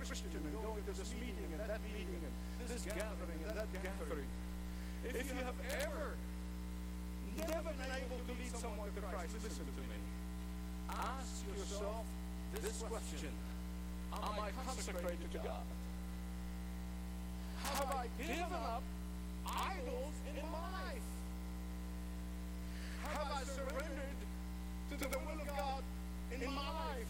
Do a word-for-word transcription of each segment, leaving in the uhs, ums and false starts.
Christian and going to this meeting and that meeting and this gathering and that gathering, if you have ever never been able to lead someone to Christ, listen to me. Ask yourself this question: am I consecrated to God? Have I given up idols in my life? Have I surrendered to the will of God in my life?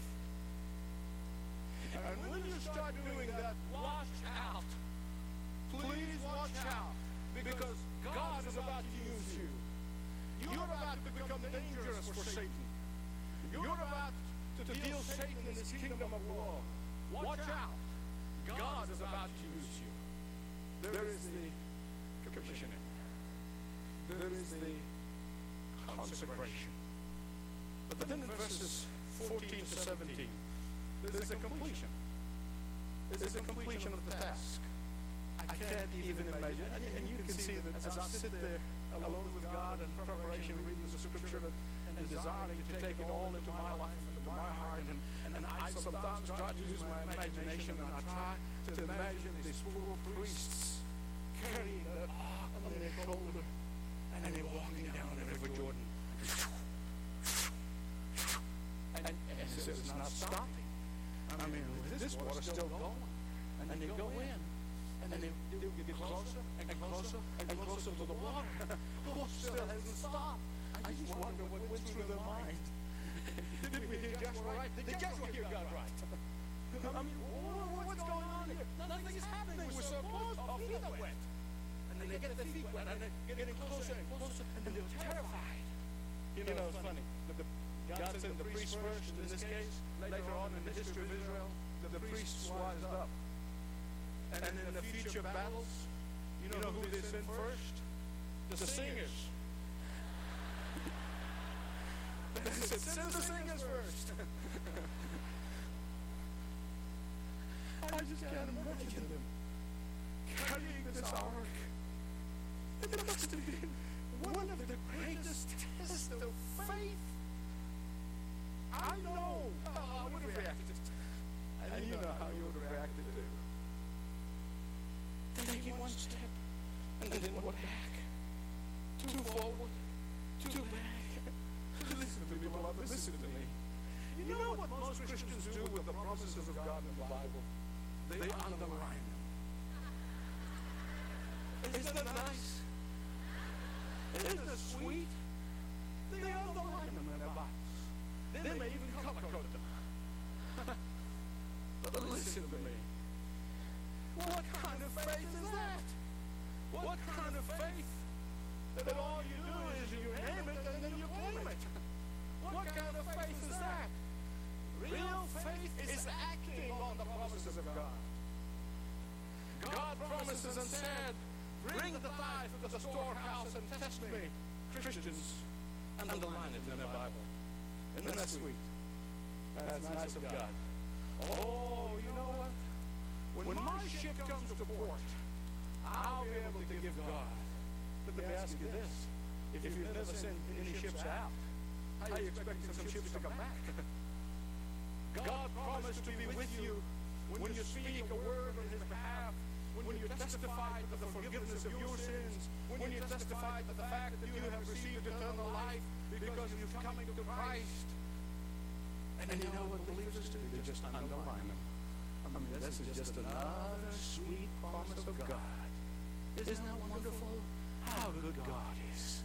And when you start doing that, watch out. Please watch out, because God is about to use you. You're about to become dangerous for Satan. You're about to deal Satan in his kingdom of law. Watch out. God is about to use you. There is the commissioning. There is the consecration. But then in verses fourteen to seventeen, there's a completion. There's a completion of the task. I can't even imagine. And, and you can see that as I sit there alone with God in preparation, reading the scripture and, and desiring to take it all into my life, into my heart. And, and I sometimes try to use my imagination, and I try to imagine these poor priests carrying the ark on their shoulder, and they're walking down the River Jordan. And, and, and it's not stopping. I mean, this water's still going. And they go in. And then they, they get closer and closer and closer to the water. The water still hasn't stopped. I just wonder what went through their mind. Did we hear Joshua right? Did Joshua hear God right? I mean, what's going on here? Nothing is happening. We're so close. Our feet are wet. And they get their feet wet, and they're getting closer and closer, and they're terrified. You know, it's funny. The, God sent the priest first in this case. Later on in the history of Israel, the, the priests wised up. And in the future battles, you know who they sent first? The singers. They said, send the singers first. I just can't imagine them carrying this ark. It must have been one of the greatest tests of faith. I know how I would have reacted. And you know how you would have reacted too. Taking one step, and then one back. Two forward, two back. Listen to me, beloved, listen to me. You know what most Christians do with the promises of God in the Bible? They underline them. Isn't that nice? Isn't that sweet? They underline them in their Bibles. They may even color code them. But listen to me. What kind of faith is that? What kind of faith that all you do is you name it and then you claim it? What kind of faith is that? Real faith is acting on the promises of God. God promises and said, bring the tithe to the storehouse and test me. Christians underline it in their Bible. Isn't that sweet? That's nice of God. Oh, you know what? When my ship comes to port, I'll be able to give God. But let me ask you this. If you've never sent any ships out, how are you expecting some ships to come back? God promised to be with you when you speak a word on his behalf, when you testify to the forgiveness of your sins, when you testify to the fact that you have received eternal life because you've come to Christ. And you know what believers do? They just underline them. I mean, this is just another sweet promise of God. Isn't that wonderful? How good God is.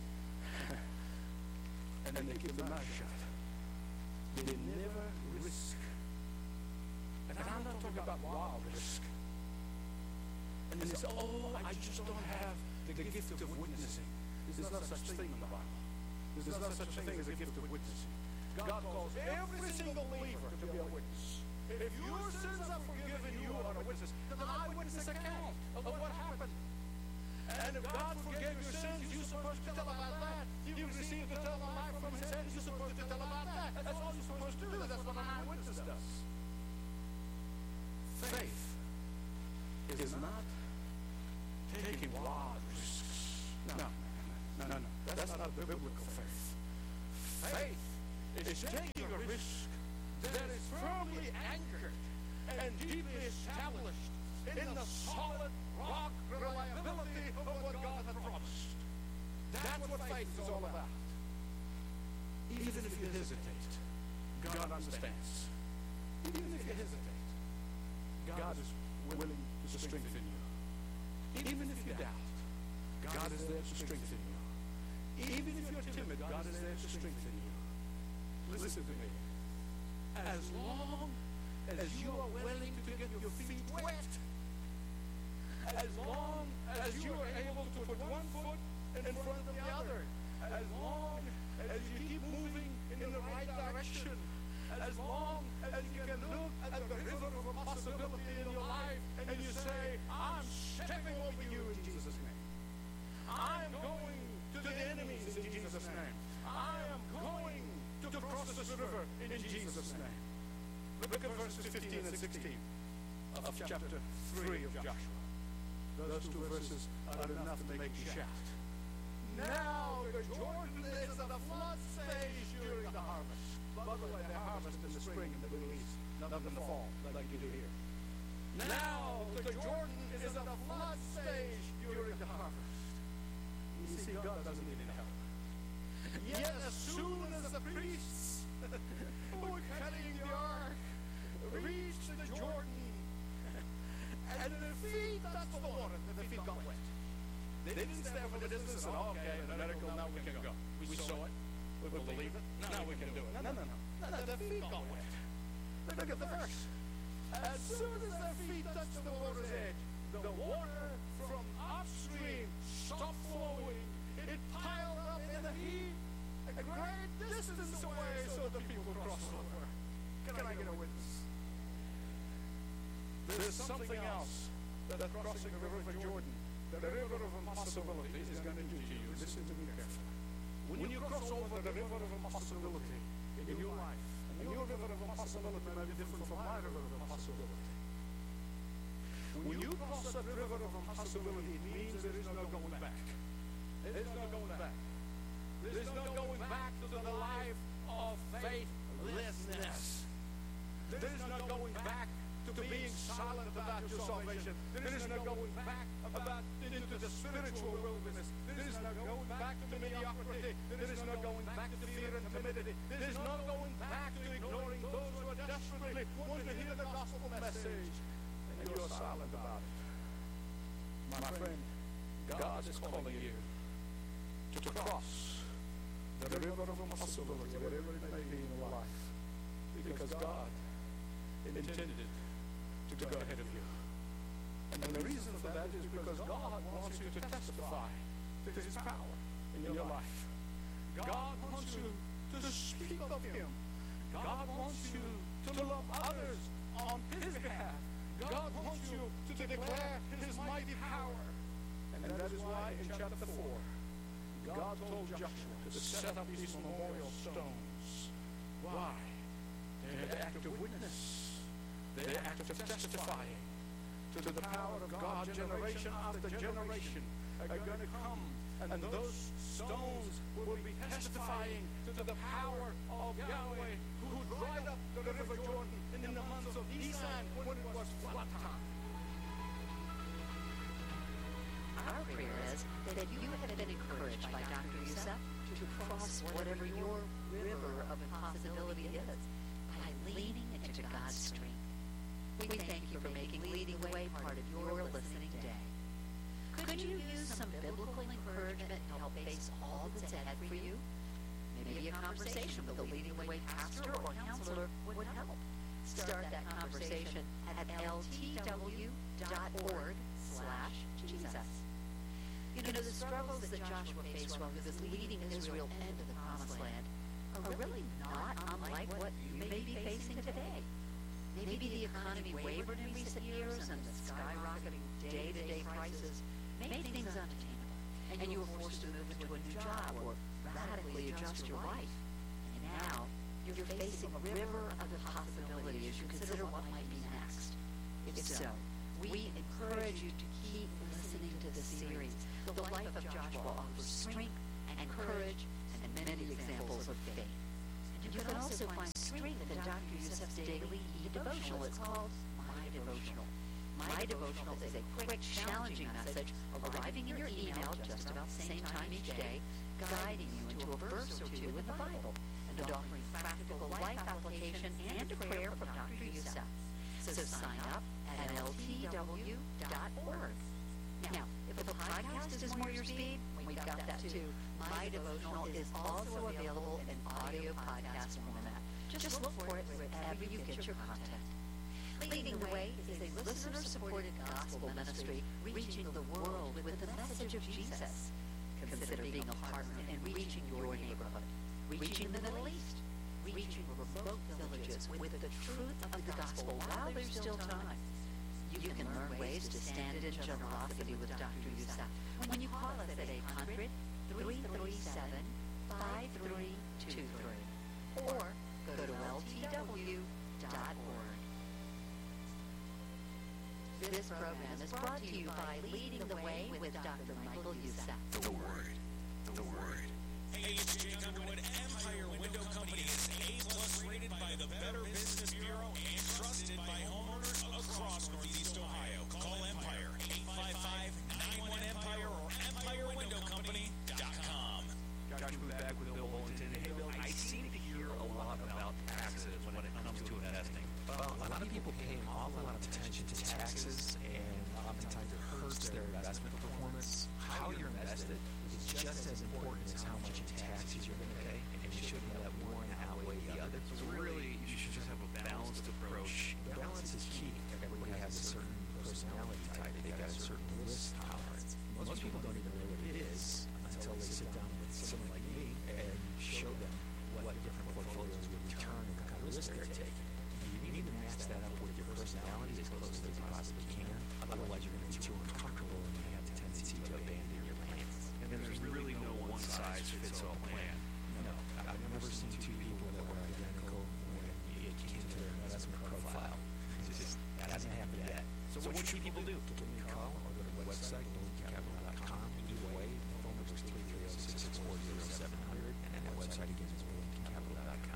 And then they keep their mouth shut. They never risk. And I'm not talking about wild risk. And they say, oh, I just don't have the gift of witnessing. There's not such thing in the Bible. There's not such thing as a gift of witnessing. God calls every single believer to be a witness. If your sins are forgiven, you are a witness. There's an eyewitness account of what happened. And if God forgave your sins, you're supposed to tell about that. You've received eternal life from his hand, you're supposed to tell about that. That's all you're supposed to do. That's what an eyewitness does. Faith is not taking wild risks. No, no, no, no. That's not biblical faith. Faith is taking a risk that is firmly anchored and deeply established in the solid rock reliability of what God had promised. That's what faith is all about. Even if you hesitate, God understands. Even if you hesitate, God is willing to strengthen you. Even if you doubt, God is there to strengthen you. Even if you're timid, God is there to strengthen you. Listen to me. As long as you are willing to get your feet wet, as long as you are able to put one foot in front of the other, as long as you keep moving in the right direction, as long as you can look at the river of possibility in your life and you say, I'm stepping over you in Jesus' name. I am going to the enemies in Jesus' name. I am going to cross this river in Jesus' name. Look at verses fifteen and sixteen of chapter three of Joshua. Those two verses are enough to make you shout. Now the Jordan is at the flood stage during the harvest. By the way, they harvest in the spring in the Middle East, not in the fall, like you do here. Now the Jordan is at the flood stage during the harvest. You see, God doesn't need any help. Yet as soon as the priests who were carrying the ark reached the Jordan, and their feet touched the water, their feet got wet. They didn't stand for the distance and, okay, the miracle, now we can go. We saw it, we believe it, now we can do it. No, no, no. no, no their feet got wet. Look at the verse. As soon as their feet touched the water's edge, the water from upstream stopped flowing. It piled up in a heap a great distance away so the people could cross over. Can I get a witness? There's something else that crossing the river of Jordan, the river of impossibility, is going to do to you. Listen to me carefully. When you cross over the river of impossibility in your life, and your river of impossibility may be different from my river of impossibility. When you cross that river of impossibility, it means there is no going back. There's no going back. There's no going back to the life of faithlessness. There's no going back to being silent about your salvation. There is no going back about into the spiritual wilderness. There is no going back to mediocrity. There is no going back to fear and timidity. There is no going back to ignoring those who are desperately wanting to hear the gospel message. And you're silent about it. My friend, God is calling you to cross the river of impossibility, whatever it may be in your life. Because God intended it to go ahead of you. And the reason for that is because God wants you to testify to His power in your life. God wants you to speak of Him. God wants you to love others on His behalf. God wants you to declare His mighty power. And that is why in chapter four, God told Joshua to set up these memorial stones. Why? They're the act of witness. They're the act of testifying to the power of God. Generation after generation are going to come, and those stones will be testifying to the power of Yahweh, who dried up the river Jordan in the months of Nisan when it was flood time. Our prayer is that you have been encouraged by Doctor Youssef to cross whatever your river of impossibility is by leaning into God's strength. We thank you for making Leading the Way part of your listening day. Could you use some biblical encouragement to help face all that's ahead for you? Maybe a conversation with a Leading the Way pastor or counselor would help. Start that conversation at L T W dot org slash Jesus. You know, the struggles that Joshua faced while he was leading Israel into the Promised Land are really not unlike what you may be facing today. Maybe the economy wavered in recent years and the skyrocketing day-to-day prices made things unattainable, and you were forced to move into a new job or radically adjust your life. And now you're facing a river of possibility as you consider what might be next. If so, we encourage you to keep listening to this series. The life of Joshua offers strength and courage and many examples of faith. And you can also find strength in Doctor Youssef's daily e-devotional. It's called devotional. My devotional is a quick, challenging message arriving in your email just about the same time each day, guiding you into a verse or two in the Bible, and offering practical life application and a prayer from Doctor Youssef. So sign up at L T W dot org. Now, if the podcast is more your speed, we've got that too. My devotional is also available in audio podcast format. Just look for it wherever you get your content. Leading the Way is a listener-supported gospel ministry reaching the world with the message of Jesus. Consider being a partner in reaching your neighborhood, reaching the Middle East, reaching remote villages with the truth of the gospel while there's still time. You can learn ways to stand in generosity with Doctor Youssef when you call us at eight hundred, three three seven, five three two three or go to L T W dot org. This program is brought to you by Leading the Way with Doctor Michael Youssef. The Word. The Word. Hey, it's Jake Underwood. Empire Window Company is A-plus rated by the Better Business Bureau and trusted by homeowners across Northeast Ohio. Call Empire, eight five five, nine one, Empire or empire window company dot com. Josh, we're back with Bill Wellington. Hey, Bill, I seem to hear a lot about taxes when it comes to investing. Well, a lot of people pay an awful lot of attention to taxes, and oftentimes it hurts their investment performance. How you're invested is just as important as how much in taxes you're going to pay, and you shouldn't let one outweigh the other. So really, you should just have a balanced approach. Balance is key. Everybody has a certain personality type. They've got a certain risk tolerance. Most people don't even know what it is until they sit down with someone like me and show them what different portfolios would return and what kind of risk they're taking. You need to match that up with your personality as closely as you possibly can. Otherwise, you're going to be too uncomfortable and you have the tendency to abandon your plans. And there's really no one-size-fits-all plan. No, I've never seen two people that were identical when it came to their investment profile. It just hasn't happened yet. So what should people do? Give me a call or go to the website, Lincoln Capital dot com. Either way, the phone number is three three zero, six six four, zero seven zero zero, and that website again is Lincoln Capital dot com.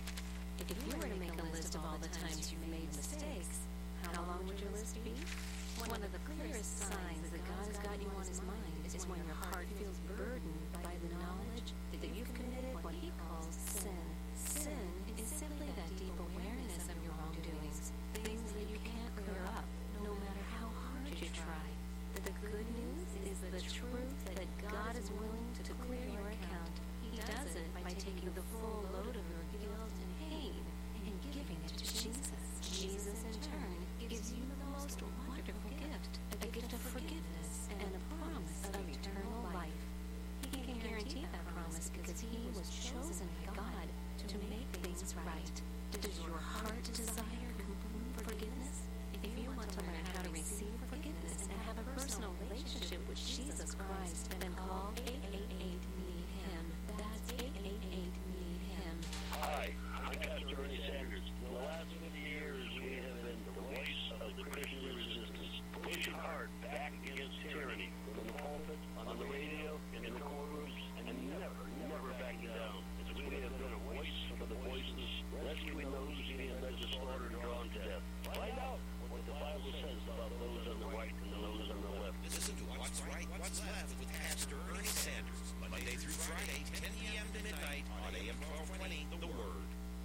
If you were to make a list of all the times you've made mistakes, how long would your list be? One of the clearest signs that God has got you on his mind is when your heart feels burdened by the knowledge that you've committed what he calls sin. Sin is simply that deep awareness of your wrongdoings, things that you can't clear up, no matter how hard you try. The good news is the truth that God is willing to clear your account. He does it by taking the full load of your guilt and pain and giving it to Jesus. Jesus, in turn, gives you the most wonderful gift, a gift of forgiveness and a promise of eternal life. He can guarantee that promise because he was chosen by God to make things right. Does your heart desire complete forgiveness? If you want to learn how to receive forgiveness and have a personal relationship with Jesus Christ, then call eight eight eight, need him. That's eight eight eight, need him. Hi, I'm Pastor Ernie Sanders. For the last fifty years, we have been the voice of the Christian resistance, pushing hard back against tyranny, from the pulpit, on the radio, in the courtrooms, and never, never backing down. As we have been a voice for the voiceless, rescuing those being led to slaughter and drawn to death. Find out what the Bible says about those on the right and those on the left. Listen to What's Right, What's Left with Pastor Ernie Sanders, Monday through Friday, ten p.m. to midnight on A M twelve twenty, The Word.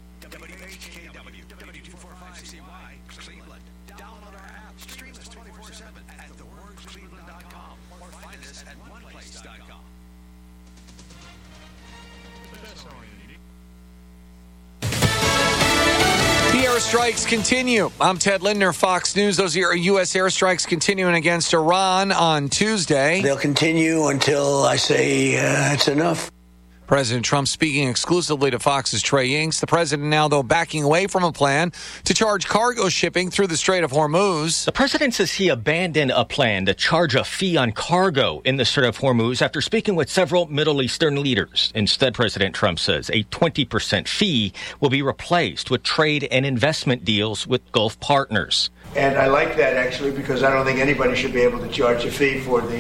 W H K W, W two forty-five C Y, Cleveland. Download our app. Stream us twenty-four seven at the word cleveland dot com or find us at one place dot com. The airstrikes continue. I'm Ted Lindner, Fox News. Those are U S airstrikes continuing against Iran on Tuesday. They'll continue until I say uh, it's enough. President Trump speaking exclusively to Fox's Trey Inks. The president now, though, backing away from a plan to charge cargo shipping through the Strait of Hormuz. The president says he abandoned a plan to charge a fee on cargo in the Strait of Hormuz after speaking with several Middle Eastern leaders. Instead, President Trump says a twenty percent fee will be replaced with trade and investment deals with Gulf partners. And I like that, actually, because I don't think anybody should be able to charge a fee for the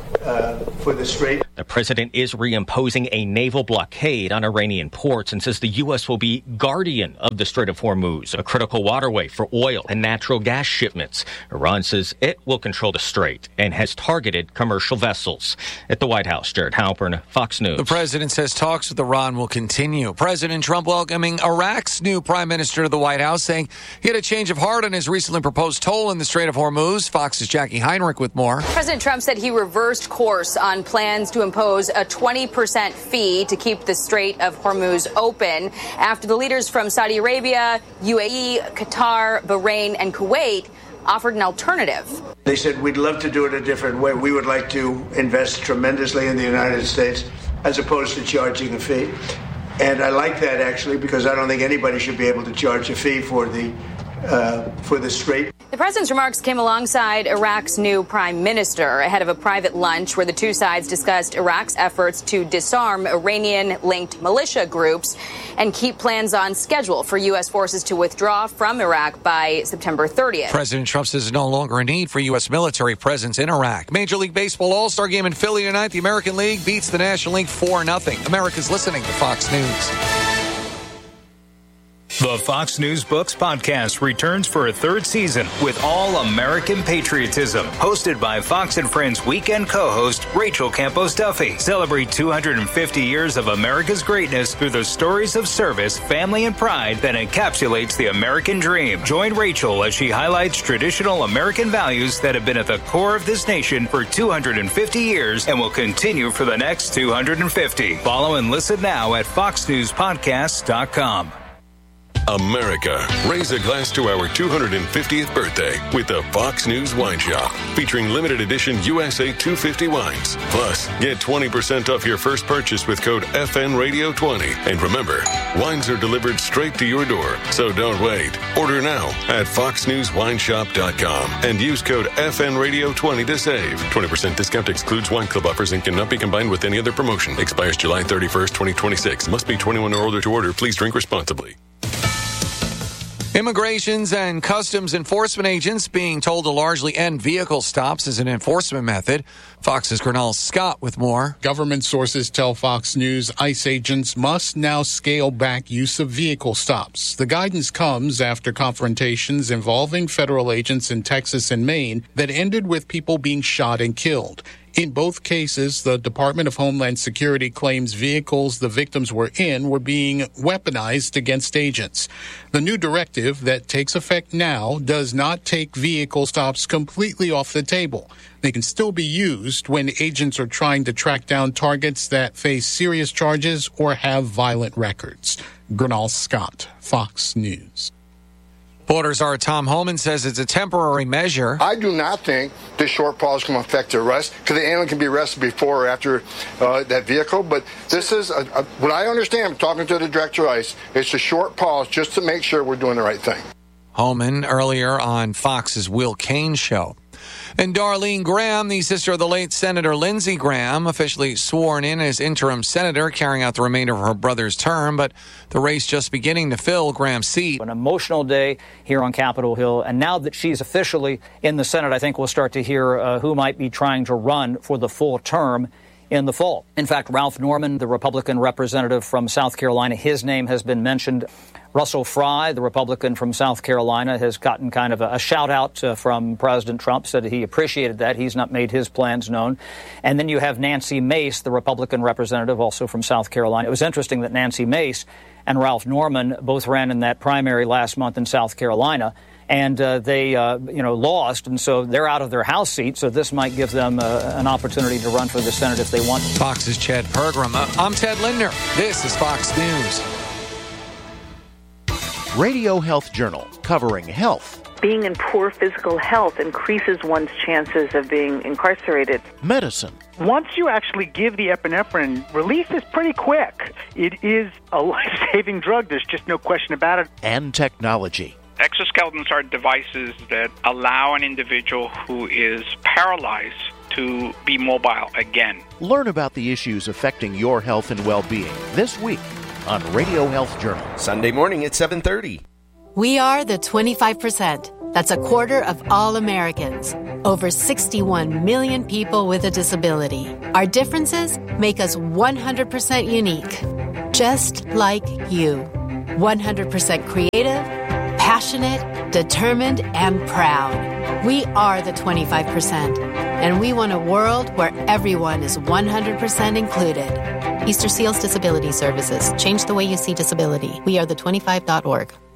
uh, for the Strait. The president is reimposing a naval blockade on Iranian ports and says the U S will be guardian of the Strait of Hormuz, a critical waterway for oil and natural gas shipments. Iran says it will control the strait and has targeted commercial vessels. At the White House, Jared Halpern, Fox News. The president says talks with Iran will continue. President Trump welcoming Iraq's new prime minister to the White House, saying he had a change of heart on his recently proposed toll in the Strait of Hormuz. Fox's Jackie Heinrich with more. President Trump said he reversed course on plans to impose a twenty percent fee to keep the Strait of Hormuz open after the leaders from Saudi Arabia, U A E, Qatar, Bahrain, and Kuwait offered an alternative. They said, we'd love to do it a different way. We would like to invest tremendously in the United States as opposed to charging a fee. And I like that, actually, because I don't think anybody should be able to charge a fee for the uh, for the Strait. The president's remarks came alongside Iraq's new prime minister ahead of a private lunch where the two sides discussed Iraq's efforts to disarm Iranian-linked militia groups and keep plans on schedule for U S forces to withdraw from Iraq by September thirtieth. President Trump says there's no longer a need for U S military presence in Iraq. Major League Baseball All-Star Game in Philly tonight. The American League beats the National League four nothing. America's listening to Fox News. The Fox News Books podcast returns for a third season with all American patriotism. Hosted by Fox and Friends weekend co-host Rachel Campos Duffy. Celebrate two hundred fifty years of America's greatness through the stories of service, family, and pride that encapsulates the American dream. Join Rachel as she highlights traditional American values that have been at the core of this nation for two hundred fifty years and will continue for the next two hundred fifty. Follow and listen now at fox news podcast dot com. America, raise a glass to our two hundred fiftieth birthday with the Fox News Wine Shop, featuring limited edition U S A two fifty wines. Plus, get twenty percent off your first purchase with code F N Radio twenty. And remember, wines are delivered straight to your door, so don't wait. Order now at fox news wine shop dot com and use code F N Radio twenty to save. twenty percent discount excludes wine club offers and cannot be combined with any other promotion. Expires July thirty-first, twenty twenty-six. Must be twenty-one or older to order. Please drink responsibly. Immigrations and customs enforcement agents being told to largely end vehicle stops as an enforcement method. Fox's Gernal Scott with more. Government sources tell Fox News ICE agents must now scale back use of vehicle stops. The guidance comes after confrontations involving federal agents in Texas and Maine that ended with people being shot and killed. In both cases, the Department of Homeland Security claims vehicles the victims were in were being weaponized against agents. The new directive that takes effect now does not take vehicle stops completely off the table. They can still be used when agents are trying to track down targets that face serious charges or have violent records. Gernal Scott, Fox News. Border Czar Tom Homan says it's a temporary measure. I do not think this short pause can affect the arrest, because the alien can be arrested before or after uh, that vehicle. But this is, a, a, what I understand, talking to the director of ICE, it's a short pause just to make sure we're doing the right thing. Homan earlier on Fox's Will Cain show. And Darlene Graham, the sister of the late Senator Lindsey Graham, officially sworn in as interim senator, carrying out the remainder of her brother's term, but the race just beginning to fill Graham's seat. An emotional day here on Capitol Hill, and now that she's officially in the Senate, I think we'll start to hear uh, who might be trying to run for the full term in the fall. In fact, Ralph Norman, the Republican representative from South Carolina, his name has been mentioned. Russell Fry, the Republican from South Carolina, has gotten kind of a, a shout-out uh, from President Trump, said he appreciated that. He's not made his plans known. And then you have Nancy Mace, the Republican representative, also from South Carolina. It was interesting that Nancy Mace and Ralph Norman both ran in that primary last month in South Carolina, and uh, they, uh, you know, lost, and so they're out of their House seat, so this might give them uh, an opportunity to run for the Senate if they want. Fox's Chad Pergram. Uh, I'm Ted Lindner. This is Fox News. Radio Health Journal, covering health. Being in poor physical health increases one's chances of being incarcerated. Medicine. Once you actually give the epinephrine, release is pretty quick. It is a life-saving drug. There's just no question about it. And technology. Exoskeletons are devices that allow an individual who is paralyzed to be mobile again. Learn about the issues affecting your health and well-being this week on Radio Health Journal. Sunday morning at seven thirty. We are the twenty-five percent. That's a quarter of all Americans. Over sixty-one million people with a disability. Our differences make us one hundred percent unique. Just like you. one hundred percent creative, passionate, determined, and proud. We are the twenty-five percent. And we want a world where everyone is one hundred percent included. Easter Seals Disability Services. Change the way you see disability. We are the twenty-five dot org.